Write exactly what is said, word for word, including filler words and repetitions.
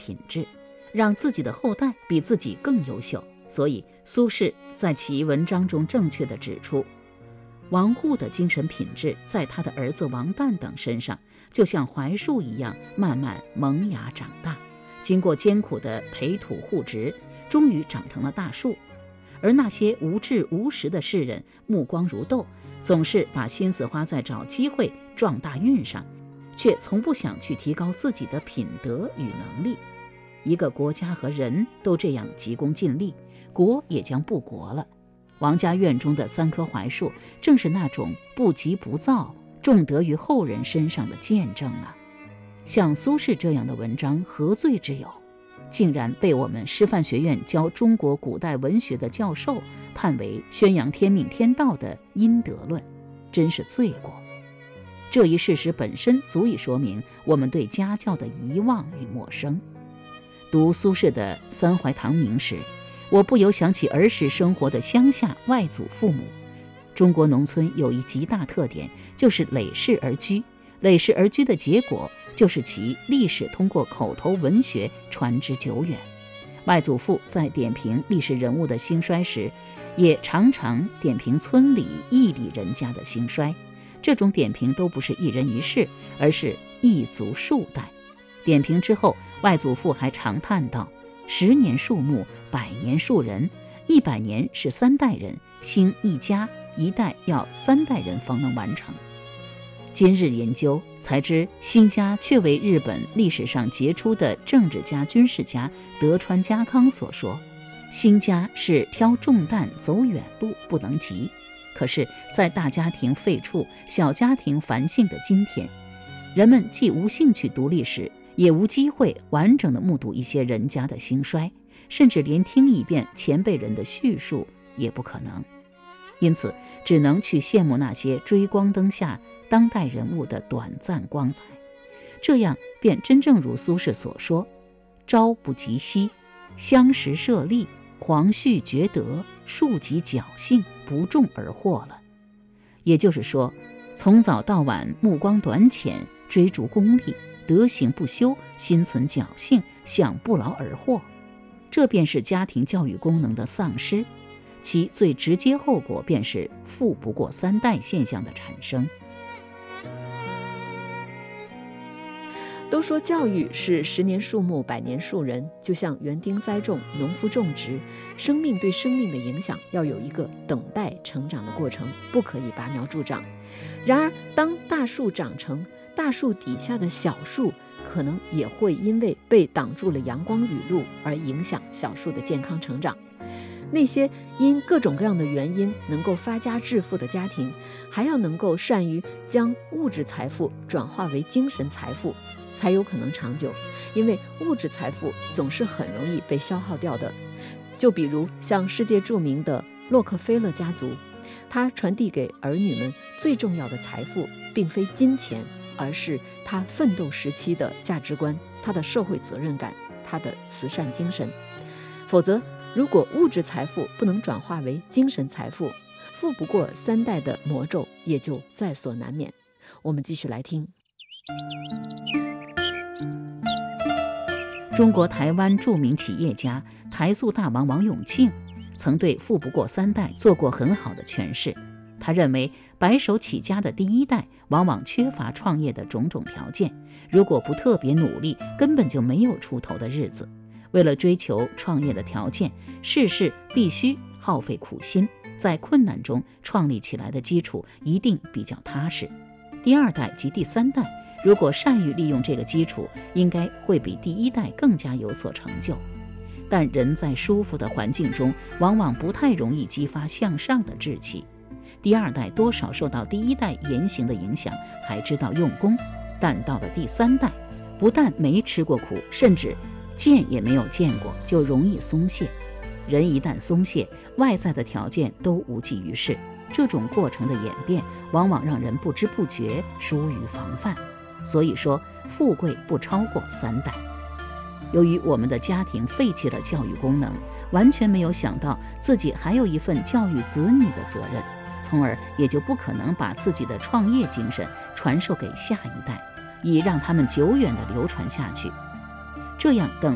品质，让自己的后代比自己更优秀。所以苏轼在其文章中正确地指出，王祜的精神品质在他的儿子王旦等身上就像槐树一样慢慢萌芽长大，经过艰苦的培土护植，终于长成了大树。而那些无志无识的士人目光如豆，总是把心思花在找机会壮大运上，却从不想去提高自己的品德与能力。一个国家和人都这样急功近利，国也将不国了。王家院中的三棵槐树，正是那种不急不躁、重德于后人身上的见证啊！像苏轼这样的文章，何罪之有？竟然被我们师范学院教中国古代文学的教授判为宣扬天命天道的阴德论，真是罪过。这一事实本身足以说明我们对家教的遗忘与陌生。读苏轼的《三槐堂铭》时，我不由想起儿时生活的乡下外祖父母。中国农村有一极大特点，就是累世而居。累世而居的结果，就是其历史通过口头文学传之久远。外祖父在点评历史人物的兴衰时，也常常点评村里义里人家的兴衰。这种点评都不是一人一事，而是一族数代。点评之后，外祖父还常叹道：十年树木，百年树人，一百年是三代人，兴一家一代要三代人方能完成。今日研究才知，兴家确为日本历史上杰出的政治家、军事家德川家康所说。兴家是挑重担走远路不能急，可是在大家庭废黜、小家庭繁兴的今天，人们既无兴趣读历史，也无机会完整地目睹一些人家的兴衰，甚至连听一遍前辈人的叙述也不可能。因此只能去羡慕那些追光灯下当代人物的短暂光彩，这样便真正如苏轼所说：朝不及夕，相识设立，黄煦觉德，庶几侥幸，不重而获了。也就是说，从早到晚目光短浅，追逐功利，德行不修，心存侥幸，想不劳而获，这便是家庭教育功能的丧失，其最直接后果便是富不过三代现象的产生。 都说教育是十年树木，百年树人，就像园丁栽种，农夫种植，生命对生命的影响要有一个等待成长的过程，不可以拔苗助长。然而当大树长成，大树底下的小树可能也会因为被挡住了阳光雨露而影响小树的健康成长。那些因各种各样的原因能够发家致富的家庭，还要能够善于将物质财富转化为精神财富，才有可能长久。因为物质财富总是很容易被消耗掉的。就比如像世界著名的洛克菲勒家族，他传递给儿女们最重要的财富并非金钱，而是他奋斗时期的价值观，他的社会责任感，他的慈善精神。否则如果物质财富不能转化为精神财富，富不过三代的魔咒也就在所难免。我们继续来听。 中国台湾著名企业家台塑大王王永庆曾对富不过三代做过很好的诠释。他认为白手起家的第一代往往缺乏创业的种种条件，如果不特别努力，根本就没有出头的日子。为了追求创业的条件，事事必须耗费苦心，在困难中创立起来的基础一定比较踏实。第二代及第三代如果善于利用这个基础，应该会比第一代更加有所成就。但人在舒服的环境中，往往不太容易激发向上的志气。第二代多少受到第一代言行的影响，还知道用功，但到了第三代，不但没吃过苦，甚至见也没有见过，就容易松懈。人一旦松懈，外在的条件都无济于事。这种过程的演变，往往让人不知不觉疏于防范。所以说，富贵不超过三代。由于我们的家庭废弃了教育功能，完全没有想到自己还有一份教育子女的责任，从而也就不可能把自己的创业精神传授给下一代，以让他们久远地流传下去。这样等